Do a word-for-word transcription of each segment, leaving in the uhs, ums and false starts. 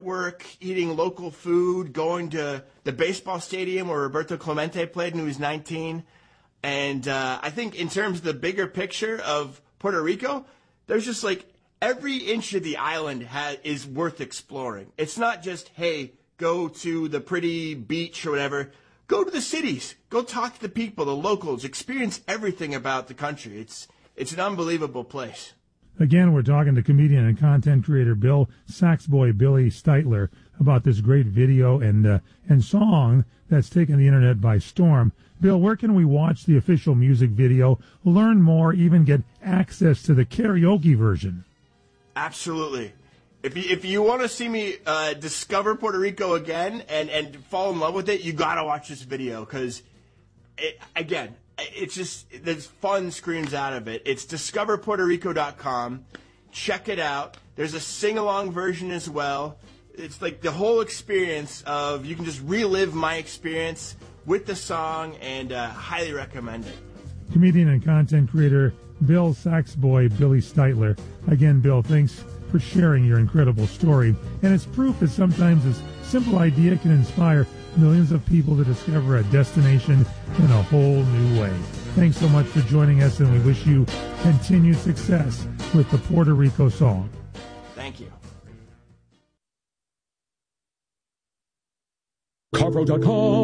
work, eating local food, going to the baseball stadium where Roberto Clemente played when he was nineteen. And uh, I think in terms of the bigger picture of Puerto Rico, there's just like every inch of the island ha- is worth exploring. It's not just, hey, go to the pretty beach or whatever. Go to the cities. Go talk to the people, the locals. Experience everything about the country. It's it's an unbelievable place. Again, we're talking to comedian and content creator Bill Saxboy Billy Steitler about this great video and uh, and song that's taken the internet by storm. Bill, where can we watch the official music video, learn more, even get access to the karaoke version? Absolutely. If you, if you want to see me uh, discover Puerto Rico again and, and fall in love with it, you got to watch this video because, it, again, it's just, there's fun screams out of it. It's discover puerto rico dot com. Check it out. There's a sing-along version as well. It's like the whole experience of, you can just relive my experience with the song, and uh, highly recommend it. Comedian and content creator Bill Saxboy Billy Steitler. Again, Bill, thanks for sharing your incredible story. And it's proof that sometimes this simple idea can inspire millions of people to discover a destination in a whole new way. Thanks so much for joining us, and we wish you continued success with the Puerto Rico song. Thank you. CarPro dot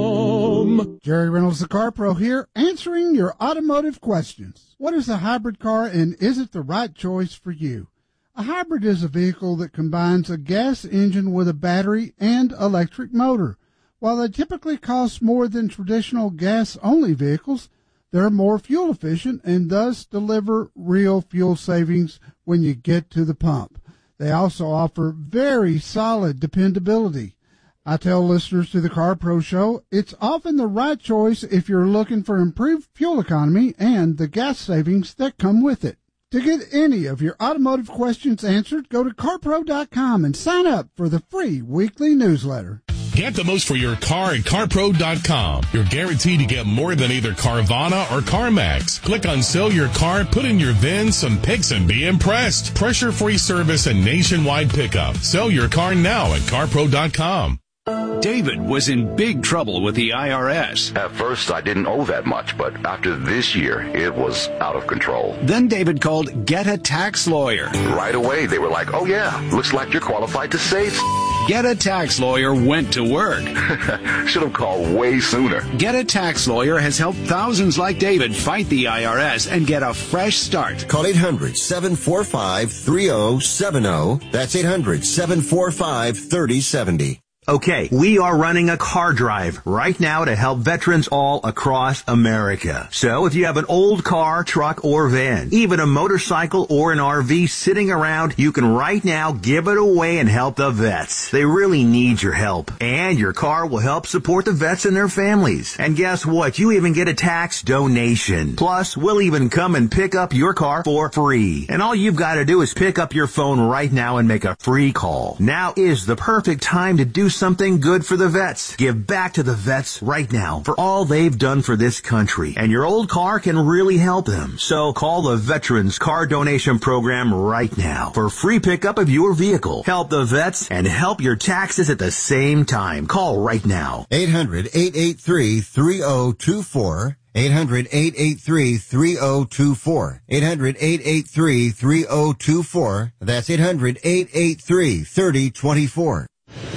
com. Jerry Reynolds, the CarPro here, answering your automotive questions. What is a hybrid car, and is it the right choice for you? A hybrid is a vehicle that combines a gas engine with a battery and electric motor. While they typically cost more than traditional gas-only vehicles, they're more fuel efficient and thus deliver real fuel savings when you get to the pump. They also offer very solid dependability. I tell listeners to the CarPro Show, it's often the right choice if you're looking for improved fuel economy and the gas savings that come with it. To get any of your automotive questions answered, go to car pro dot com and sign up for the free weekly newsletter. Get the most for your car at car pro dot com. You're guaranteed to get more than either Carvana or CarMax. Click on Sell Your Car, put in your V I N, some pics, and be impressed. Pressure-free service and nationwide pickup. Sell your car now at car pro dot com. David was in big trouble with the I R S. At first, I didn't owe that much, but after this year, it was out of control. Then David called Get a Tax Lawyer. Right away, they were like, oh yeah, looks like you're qualified to save. Get a Tax Lawyer went to work. Should have called way sooner. Get a Tax Lawyer has helped thousands like David fight the I R S and get a fresh start. Call eight hundred, seven four five, three oh seven oh. That's eight hundred, seven four five, three oh seven oh. Okay, we are running a car drive right now to help veterans all across America. So if you have an old car, truck, or van, even a motorcycle or an R V sitting around, you can right now give it away and help the vets. They really need your help. And your car will help support the vets and their families. And guess what? You even get a tax donation. Plus, we'll even come and pick up your car for free. And all you've got to do is pick up your phone right now and make a free call. Now is the perfect time to do something good for the vets. Give back to the vets right now for all they've done for this country. And your old car can really help them. So call the Veterans Car Donation Program right now for free pickup of your vehicle. Help the vets and help your taxes at the same time. Call right now. eight hundred, eight eight three, three oh two four. eight hundred, eight eight three, three oh two four. eight hundred, eight eight three, three oh two four. That's eight hundred, eight eight three, three oh two four.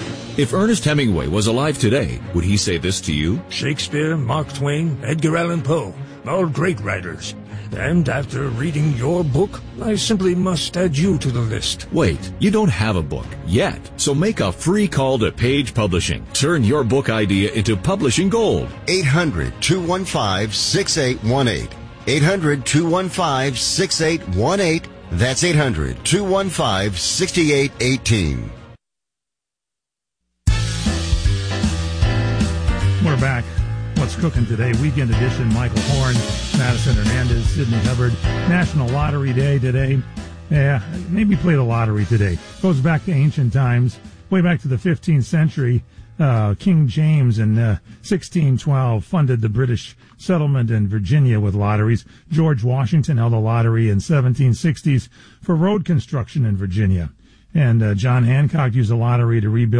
If Ernest Hemingway was alive today, would he say this to you? Shakespeare, Mark Twain, Edgar Allan Poe, all great writers. And after reading your book, I simply must add you to the list. Wait, you don't have a book yet. So make a free call to Page Publishing. Turn your book idea into publishing gold. eight hundred, two one five, six eight one eight. eight hundred, two one five, six eight one eight. That's eight hundred, two one five, six eight one eight. We're back. What's cooking today? Weekend edition. Michael Horn, Madison Hernandez, Sidney Hubbard. National Lottery Day today. Yeah, maybe play the lottery today. Goes back to ancient times, way back to the fifteenth century. Uh, King James in uh, sixteen twelve funded the British settlement in Virginia with lotteries. George Washington held a lottery in seventeen sixties for road construction in Virginia. And uh, John Hancock used a lottery to rebuild